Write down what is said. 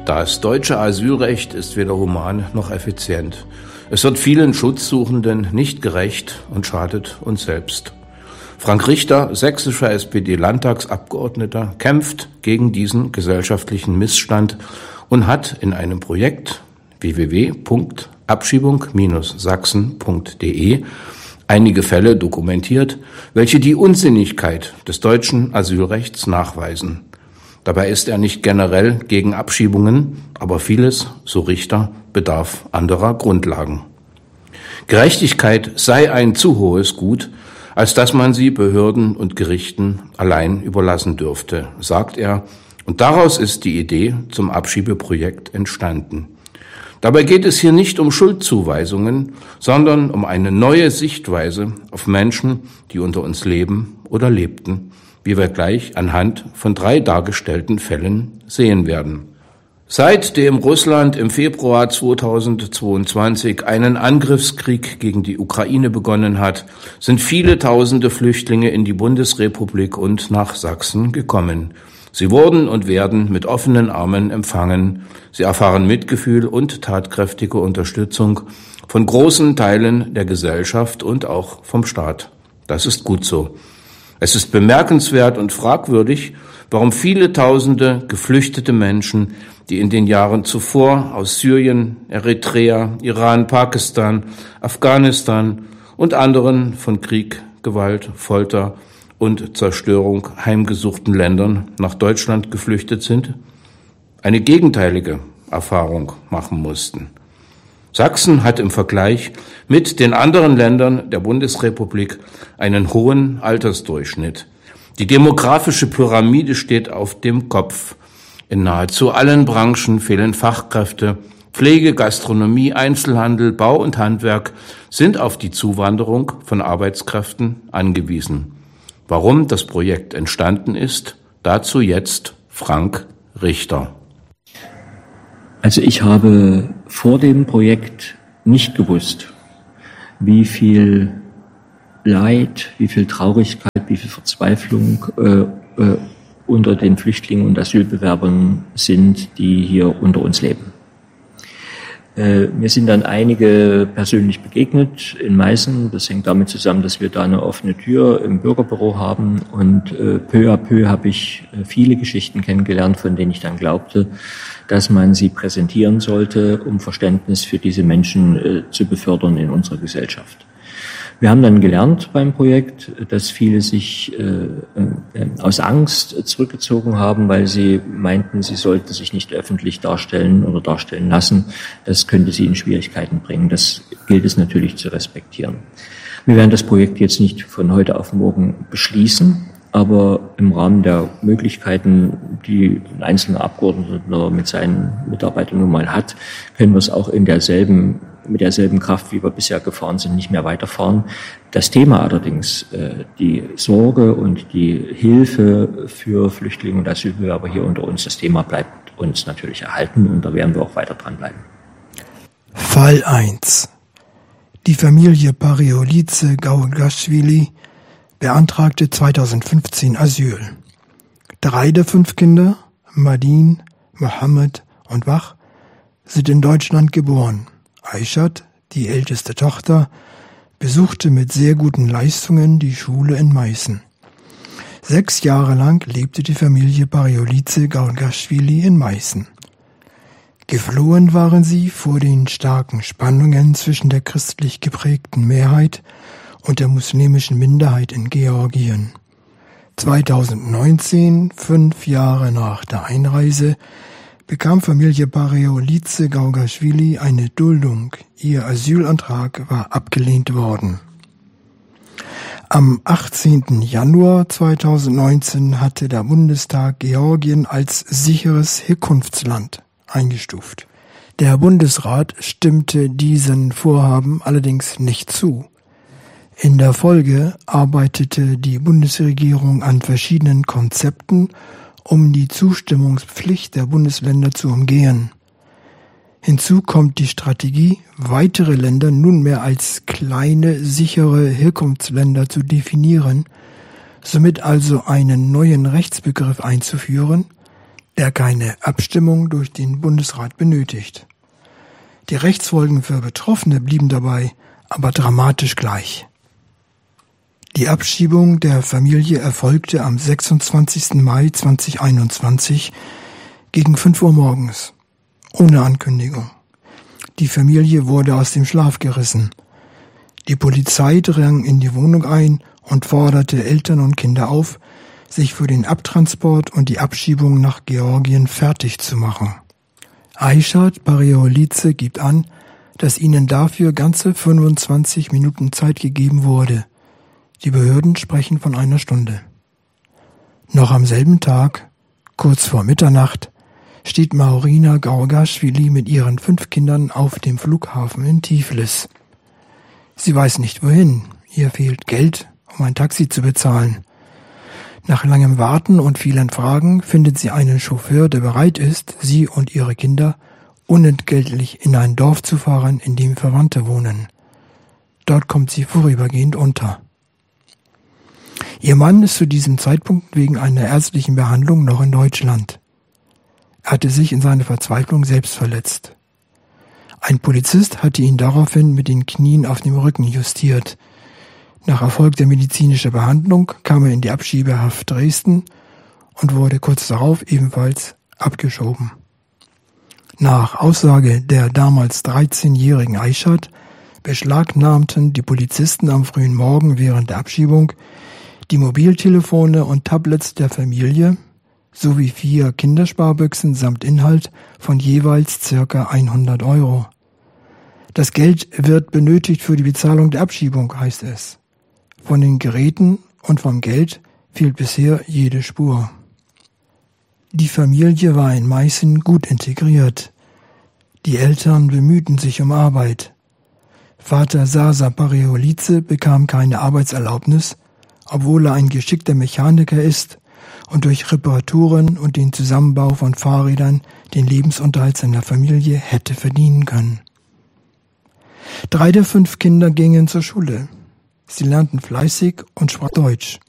Das deutsche Asylrecht ist weder human noch effizient. Es wird vielen Schutzsuchenden nicht gerecht und schadet uns selbst. Frank Richter, sächsischer SPD-Landtagsabgeordneter, kämpft gegen diesen gesellschaftlichen Missstand und hat in einem Projekt www.abschiebung-sachsen.de einige Fälle dokumentiert, welche die Unsinnigkeit des deutschen Asylrechts nachweisen. Dabei ist er nicht generell gegen Abschiebungen, aber vieles, so Richter, bedarf anderer Grundlagen. Gerechtigkeit sei ein zu hohes Gut, als dass man sie Behörden und Gerichten allein überlassen dürfte, sagt er, und daraus ist die Idee zum Abschiebeprojekt entstanden. Dabei geht es hier nicht um Schuldzuweisungen, sondern um eine neue Sichtweise auf Menschen, die unter uns leben oder lebten, wie wir gleich anhand von 3 dargestellten Fällen sehen werden. Seitdem Russland im Februar 2022 einen Angriffskrieg gegen die Ukraine begonnen hat, sind viele tausende Flüchtlinge in die Bundesrepublik und nach Sachsen gekommen. Sie wurden und werden mit offenen Armen empfangen. Sie erfahren Mitgefühl und tatkräftige Unterstützung von großen Teilen der Gesellschaft und auch vom Staat. Das ist gut so. Es ist bemerkenswert und fragwürdig, warum viele tausende geflüchtete Menschen, die in den Jahren zuvor aus Syrien, Eritrea, Iran, Pakistan, Afghanistan und anderen von Krieg, Gewalt, Folter und Zerstörung heimgesuchten Ländern nach Deutschland geflüchtet sind, eine gegenteilige Erfahrung machen mussten. Sachsen hat im Vergleich mit den anderen Ländern der Bundesrepublik einen hohen Altersdurchschnitt. Die demografische Pyramide steht auf dem Kopf. In nahezu allen Branchen fehlen Fachkräfte. Pflege, Gastronomie, Einzelhandel, Bau und Handwerk sind auf die Zuwanderung von Arbeitskräften angewiesen. Warum das Projekt entstanden ist, dazu jetzt Frank Richter. Also ich habe vor dem Projekt nicht gewusst, wie viel Leid, wie viel Traurigkeit, wie viel Verzweiflung unter den Flüchtlingen und Asylbewerbern sind, die hier unter uns leben. Mir sind dann einige persönlich begegnet in Meißen. Das hängt damit zusammen, dass wir da eine offene Tür im Bürgerbüro haben. Und peu à peu habe ich viele Geschichten kennengelernt, von denen ich dann glaubte, dass man sie präsentieren sollte, um Verständnis für diese Menschen zu befördern in unserer Gesellschaft. Wir haben dann gelernt beim Projekt, dass viele sich aus Angst zurückgezogen haben, weil sie meinten, sie sollten sich nicht öffentlich darstellen oder darstellen lassen. Das könnte sie in Schwierigkeiten bringen. Das gilt es natürlich zu respektieren. Wir werden das Projekt jetzt nicht von heute auf morgen beschließen, aber im Rahmen der Möglichkeiten, die ein einzelner Abgeordneter mit seinen Mitarbeitern nun mal hat, können wir es auch mit derselben Kraft, wie wir bisher gefahren sind, nicht mehr weiterfahren. Das Thema allerdings, die Sorge und die Hilfe für Flüchtlinge und Asylbewerber hier unter uns, das Thema bleibt uns natürlich erhalten und da werden wir auch weiter dranbleiben. Fall 1. Die Familie Pariolice Gaugashvili beantragte 2015 Asyl. 3 der 5 Kinder, Madin, Mohammed und Wach, sind in Deutschland geboren. Aishat, die älteste Tochter, besuchte mit sehr guten Leistungen die Schule in Meißen. 6 Jahre lang lebte die Familie Pariolice Gaugashvili in Meißen. Geflohen waren sie vor den starken Spannungen zwischen der christlich geprägten Mehrheit und der muslimischen Minderheit in Georgien. 2019, 5 Jahre nach der Einreise, bekam Familie Pariolice Gaugashvili eine Duldung. Ihr Asylantrag war abgelehnt worden. Am 18. Januar 2019 hatte der Bundestag Georgien als sicheres Herkunftsland eingestuft. Der Bundesrat stimmte diesen Vorhaben allerdings nicht zu. In der Folge arbeitete die Bundesregierung an verschiedenen Konzepten, um die Zustimmungspflicht der Bundesländer zu umgehen. Hinzu kommt die Strategie, weitere Länder nunmehr als kleine, sichere Herkunftsländer zu definieren, somit also einen neuen Rechtsbegriff einzuführen, der keine Abstimmung durch den Bundesrat benötigt. Die Rechtsfolgen für Betroffene blieben dabei aber dramatisch gleich. Die Abschiebung der Familie erfolgte am 26. Mai 2021 gegen 5 Uhr morgens, ohne Ankündigung. Die Familie wurde aus dem Schlaf gerissen. Die Polizei drang in die Wohnung ein und forderte Eltern und Kinder auf, sich für den Abtransport und die Abschiebung nach Georgien fertig zu machen. Aishat Pariolidze gibt an, dass ihnen dafür ganze 25 Minuten Zeit gegeben wurde. Die Behörden sprechen von einer Stunde. Noch am selben Tag, kurz vor Mitternacht, steht Maurina Gaurgaschwili mit ihren 5 Kindern auf dem Flughafen in Tiflis. Sie weiß nicht wohin, ihr fehlt Geld, um ein Taxi zu bezahlen. Nach langem Warten und vielen Fragen findet sie einen Chauffeur, der bereit ist, sie und ihre Kinder unentgeltlich in ein Dorf zu fahren, in dem Verwandte wohnen. Dort kommt sie vorübergehend unter. Ihr Mann ist zu diesem Zeitpunkt wegen einer ärztlichen Behandlung noch in Deutschland. Er hatte sich in seiner Verzweiflung selbst verletzt. Ein Polizist hatte ihn daraufhin mit den Knien auf dem Rücken justiert. Nach erfolgter medizinischer Behandlung kam er in die Abschiebehaft Dresden und wurde kurz darauf ebenfalls abgeschoben. Nach Aussage der damals 13-jährigen Aishat beschlagnahmten die Polizisten am frühen Morgen während der Abschiebung die Mobiltelefone und Tablets der Familie sowie 4 Kindersparbüchsen samt Inhalt von jeweils ca. 100 €. Das Geld wird benötigt für die Bezahlung der Abschiebung, heißt es. Von den Geräten und vom Geld fehlt bisher jede Spur. Die Familie war in Meißen gut integriert. Die Eltern bemühten sich um Arbeit. Vater Sasa Pariolidze bekam keine Arbeitserlaubnis, obwohl er ein geschickter Mechaniker ist und durch Reparaturen und den Zusammenbau von Fahrrädern den Lebensunterhalt seiner Familie hätte verdienen können. 3 der 5 Kinder gingen zur Schule. Sie lernten fleißig und sprachen Deutsch.